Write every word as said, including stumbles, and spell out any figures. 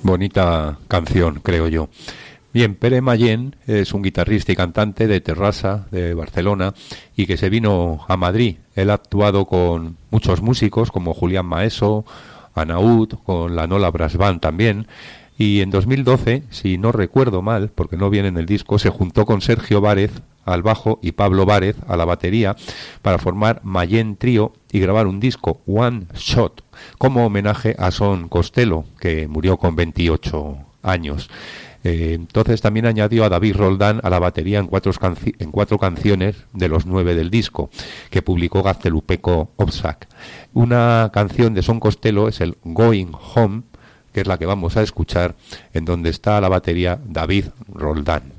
Bonita canción, creo yo. Bien, Pere Mayén es un guitarrista y cantante de Terrassa, de Barcelona, y que se vino a Madrid. Él ha actuado con muchos músicos, como Julián Maeso, Anaúd, con la Nola Brass Band también. Y en dos mil doce, si no recuerdo mal, porque no viene en el disco, se juntó con Sergio Várez al bajo y Pablo Várez a la batería para formar Mayén Trío y grabar un disco, One Shot, como homenaje a Son Costello, que murió con veintiocho años. Eh, entonces también añadió a David Roldán a la batería en cuatro, canci- en cuatro canciones de los nueve del disco, que publicó Gaztelupeco Obsac. Una canción de Son Costello es el Going Home, que es la que vamos a escuchar, en donde está a la batería David Roldán.